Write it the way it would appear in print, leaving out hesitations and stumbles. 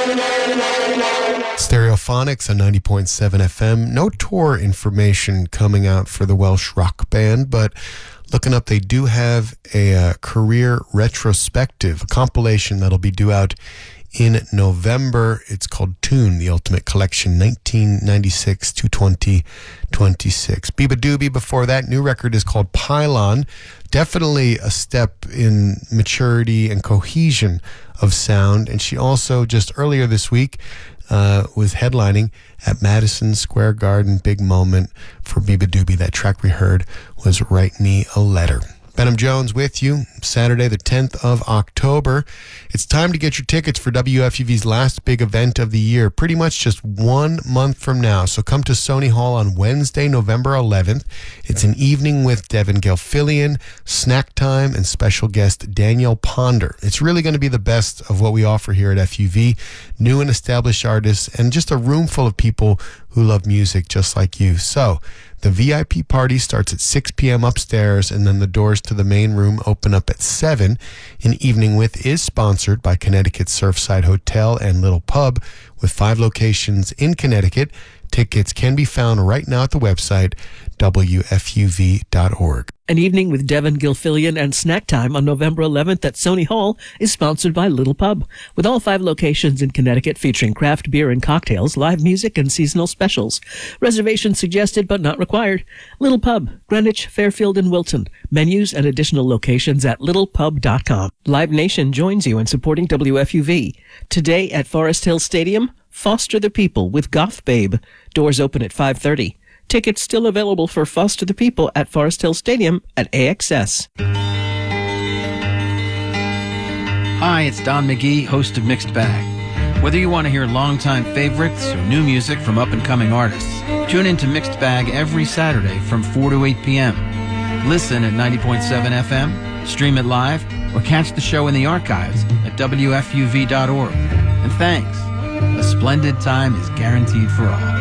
Stereophonics on 90.7 FM. No tour information coming out for the Welsh rock band, but looking up, they do have a career retrospective, a compilation that'll be due out in November. It's called Tune, the Ultimate Collection, 1996 to 2026. Biba Doobie before that. New record is called Pylon. Definitely a step in maturity and cohesion of sound. And she also, just earlier this week, was headlining at Madison Square Garden. Big moment for Biba Doobie. That track we heard was Write Me a Letter. Benham Jones with you, Saturday the 10th of October. It's time to get your tickets for WFUV's last big event of the year, pretty much just 1 month from now. So come to Sony Hall on Wednesday, November 11th. It's an evening with Devin Gilfillian, Snack Time, and special guest Daniel Ponder. It's really going to be the best of what we offer here at FUV, new and established artists, and just a room full of people who love music just like you. So the VIP party starts at 6 p.m. upstairs, and then the doors to the main room open up at 7. An Evening With is sponsored by Connecticut Surfside Hotel and Little Pub, with 5 locations in Connecticut. Tickets can be found right now at the website, wfuv.org. An Evening with Devin Gilfillian and Snack Time on November 11th at Sony Hall is sponsored by Little Pub, with all 5 locations in Connecticut featuring craft beer and cocktails, live music, and seasonal specials. Reservations suggested but not required. Little Pub, Greenwich, Fairfield, and Wilton. Menus and additional locations at littlepub.com. Live Nation joins you in supporting WFUV. Today at Forest Hill Stadium, Foster the People with Goth Babe. Doors open at 5:30. Tickets still available for Foster the People at Forest Hill Stadium at AXS. Hi, it's Don McGee, host of Mixed Bag. Whether you want to hear longtime favorites or new music from up-and-coming artists, tune in to Mixed Bag every Saturday from 4 to 8 p.m. Listen at 90.7 FM, stream it live, or catch the show in the archives at WFUV.org. And thanks. A splendid time is guaranteed for all.